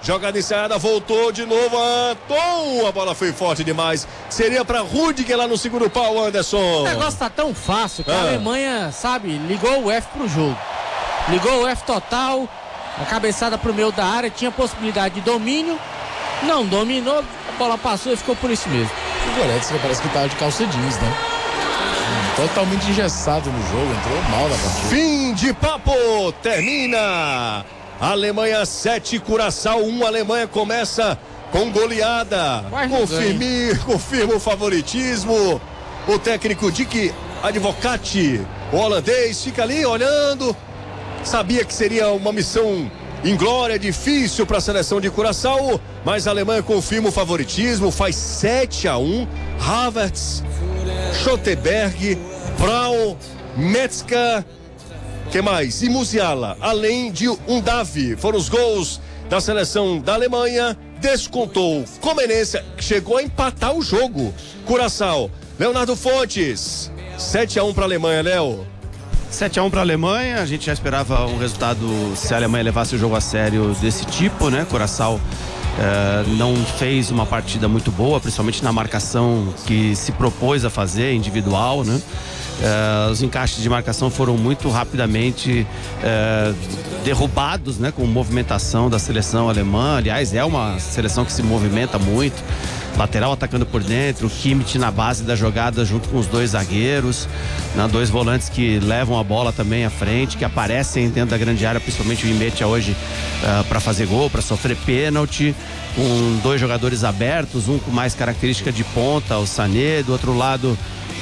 Jogada ensaiada, voltou de novo. A bola foi forte demais. Seria pra Rudiger lá no segundo pau, Anderson. O negócio tá tão fácil que a Alemanha, sabe, ligou o F pro jogo. Ligou o F total. A cabeçada pro meio da área, tinha possibilidade de domínio. Não dominou, a bola passou e ficou por isso mesmo. O Goretzka parece que tava de calça jeans, né? Totalmente engessado no jogo, entrou mal na partida. Fim de papo, termina. Alemanha 7, Curaçao 1. Alemanha começa com goleada. Confirma o favoritismo. O técnico Dick Advocati, o holandês, fica ali olhando. Sabia que seria uma missão inglória, difícil para a seleção de Curaçao, mas a Alemanha confirma o favoritismo, faz 7-1. Havertz, Schotterberg, Braun, Metzger, que mais? E Musiala, além de Undav, foram os gols da seleção da Alemanha. Descontou Comenência, que chegou a empatar o jogo. Curaçao, Leonardo Fontes, 7-1 para a Alemanha, Léo. 7-1 para a Alemanha, a gente já esperava um resultado se a Alemanha levasse o jogo a sério desse tipo, né? Curaçao não fez uma partida muito boa, principalmente na marcação que se propôs a fazer, individual, né? Os encaixes de marcação foram muito rapidamente derrubados, né? Com movimentação da seleção alemã. Aliás, é uma seleção que se movimenta muito. Lateral atacando por dentro, o Kimmich na base da jogada junto com os dois zagueiros, né? Dois volantes que levam a bola também à frente, que aparecem dentro da grande área, principalmente o Imetia hoje para fazer gol, para sofrer pênalti, com dois jogadores abertos, um com mais característica de ponta, o Sané, do outro lado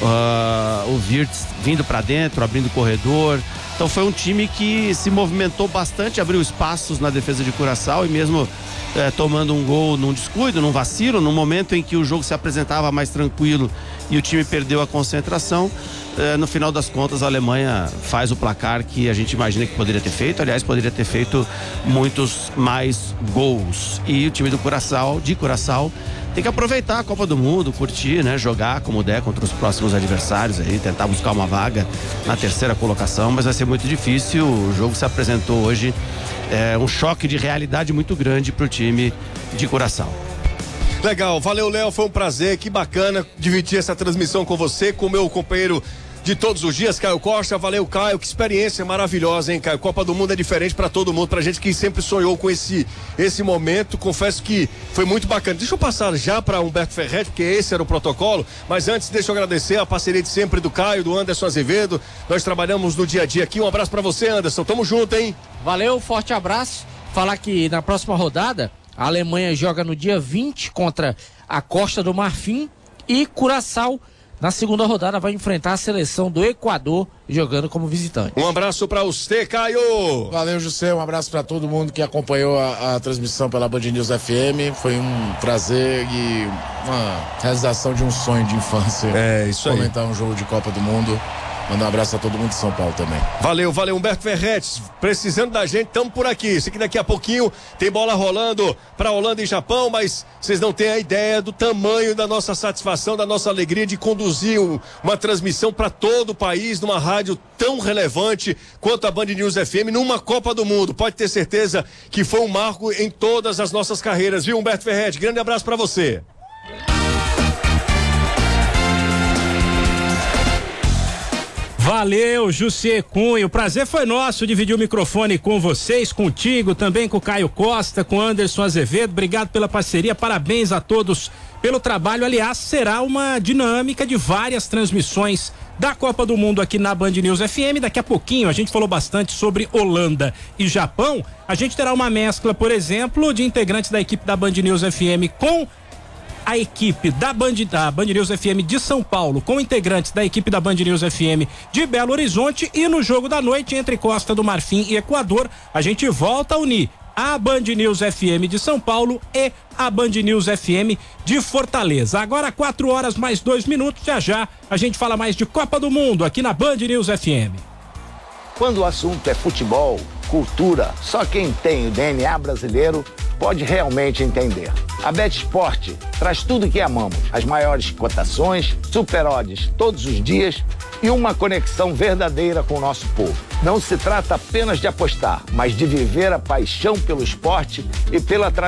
o Wirtz vindo para dentro, abrindo o corredor. Então foi um time que se movimentou bastante, abriu espaços na defesa de Curaçao e mesmo tomando um gol num descuido, num vacilo, num momento em que o jogo se apresentava mais tranquilo e o time perdeu a concentração, no final das contas a Alemanha faz o placar que a gente imagina que poderia ter feito. Aliás, poderia ter feito muitos mais gols. E o time de Curaçao tem que aproveitar a Copa do Mundo, curtir, né? Jogar como der contra os próximos adversários aí, tentar buscar uma vaga na terceira colocação, mas vai ser muito difícil. O jogo se apresentou hoje, um choque de realidade muito grande pro time de Curaçao. Legal, valeu, Léo, foi um prazer, que bacana dividir essa transmissão com você, com o meu companheiro de todos os dias, Caio Costa. Valeu, Caio, que experiência maravilhosa, hein, Caio? Copa do Mundo é diferente pra todo mundo, pra gente que sempre sonhou com esse momento. Confesso que foi muito bacana. Deixa eu passar já pra Humberto Ferretti, porque esse era o protocolo, mas antes deixa eu agradecer a parceria de sempre do Caio, do Anderson Azevedo. Nós trabalhamos no dia a dia aqui. Um abraço pra você, Anderson, tamo junto, hein? Valeu, forte abraço. Falar que na próxima rodada a Alemanha joga no dia 20 contra a Costa do Marfim e Curaçao na segunda rodada vai enfrentar a seleção do Equador jogando como visitante. Um abraço pra você, Caio. Valeu, José, um abraço pra todo mundo que acompanhou a transmissão pela Band News FM. Foi um prazer e uma realização de um sonho de infância. Isso aí. Comentar um jogo de Copa do Mundo. Mandar um abraço a todo mundo de São Paulo também. Valeu, Humberto Ferretti. Precisando da gente, estamos por aqui. Sei que daqui a pouquinho tem bola rolando para Holanda e Japão, mas vocês não têm a ideia do tamanho da nossa satisfação, da nossa alegria de conduzir uma transmissão para todo o país, numa rádio tão relevante quanto a Band News FM, numa Copa do Mundo. Pode ter certeza que foi um marco em todas as nossas carreiras, viu, Humberto Ferretti? Grande abraço para você. Valeu, José Cunha, o prazer foi nosso dividir o microfone com vocês, contigo, também com o Caio Costa, com o Anderson Azevedo. Obrigado pela parceria, parabéns a todos pelo trabalho. Aliás, será uma dinâmica de várias transmissões da Copa do Mundo aqui na Band News FM. Daqui a pouquinho a gente falou bastante sobre Holanda e Japão. A gente terá uma mescla, por exemplo, de integrantes da equipe da Band News FM com a equipe da Band News FM de São Paulo, com integrantes da equipe da Band News FM de Belo Horizonte, e no jogo da noite entre Costa do Marfim e Equador, a gente volta a unir a Band News FM de São Paulo e a Band News FM de Fortaleza. Agora 4 horas mais 2 minutos, já a gente fala mais de Copa do Mundo aqui na Band News FM. Quando o assunto é futebol, cultura, só quem tem o DNA brasileiro pode realmente entender. A BetSport traz tudo o que amamos, as maiores cotações, super odds todos os dias e uma conexão verdadeira com o nosso povo. Não se trata apenas de apostar, mas de viver a paixão pelo esporte e pela tradição